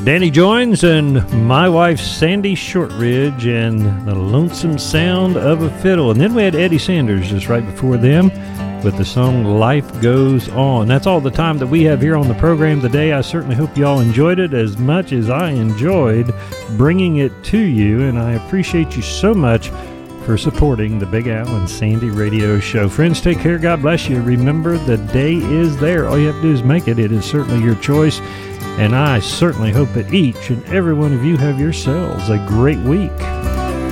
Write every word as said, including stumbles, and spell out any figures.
Danny Joins and My Wife Sandy Shortridge and The Lonesome Sound of a Fiddle. And then we had Eddie Sanders just right before them with the song Life Goes On. That's all the time that we have here on the program today. I certainly hope you all enjoyed it as much as I enjoyed bringing it to you, and I appreciate you so much for supporting the Big Al and Sandy Radio Show. Friends, take care. God bless you. Remember, the day is there. All you have to do is make it. It is certainly your choice, and I certainly hope that each and every one of you have yourselves a great week.